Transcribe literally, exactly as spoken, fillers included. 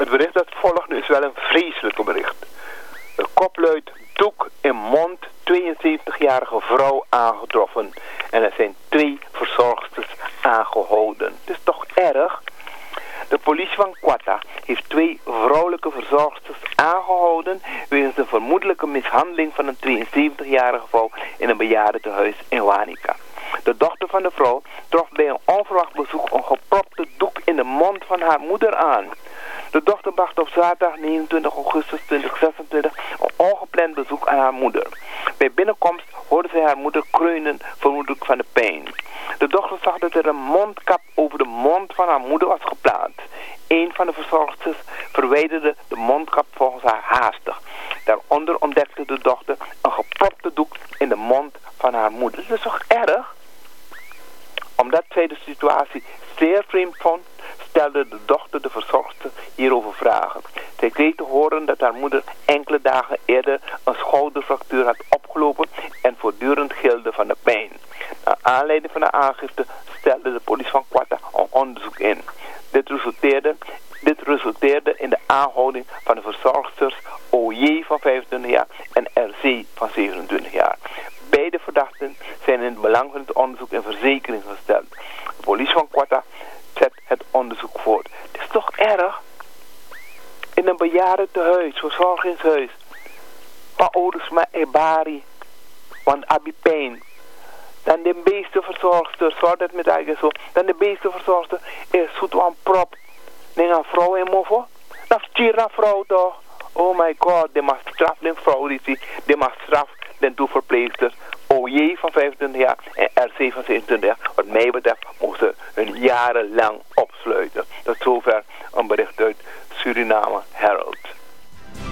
Het bericht dat volgt nu is wel een vreselijke bericht. De kop luidt: doek in mond, tweeënzeventigjarige vrouw aangetroffen. En er zijn twee verzorgsters aangehouden. Het is toch erg? De politie van Quetta heeft twee vrouwelijke verzorgsters aangehouden wegens de vermoedelijke mishandeling van een tweeënzeventigjarige vrouw in een bejaardentehuis in Wanica. De dochter van de vrouw trof bij een onverwacht bezoek een gepropte doek in de mond van haar moeder aan. De dochter bracht op zaterdag negenentwintig augustus tweeduizend zesentwintig een ongepland bezoek aan haar moeder. Bij binnenkomst hoorde zij haar moeder kreunen, vermoedelijk van de pijn. De dochter zag dat er een mondkap over de mond van haar moeder was geplaatst. Een van de verzorgsters verwijderde de mondkap volgens haar haastig. Daaronder ontdekte de dochter een gepropte doek in de mond van haar moeder. Dat is toch erg? Omdat zij de situatie zeer vreemd vond, stelde de dochter de verzorgster hierover vragen. Zij kreeg te horen dat haar moeder enkele dagen eerder een schouderfractuur had opgelopen en voortdurend gilde van de pijn. Naar aanleiding van de aangifte stelde de politie van Quetta een onderzoek in. Dit resulteerde, dit resulteerde in de aanhouding van de verzorgsters O J van vijfentwintig jaar en R C van zevenentwintig jaar. Beide verdachten zijn in het belang van het onderzoek in verzekering gesteld. De politie van Quetta zet het onderzoek voort. Het is toch erg? In een bejaardentehuis, verzorgingshuis. Maar ouders maar ebari. Want abi pijn. Dan de meeste verzorgster, zorg dat met eigen zo. Dan de meeste verzorgster is zoet aan prop. Nee, een vrouw in moffen. Dat is een vrouw toch? Oh my god, die mag straf den vrouw die zie. Die mag straf den toeverpleegster. O J van vijfentwintig jaar en R C van zevenentwintig jaar. Wat mij betreft moesten hun jarenlang opsluiten. Tot zover een bericht uit Suriname Herald.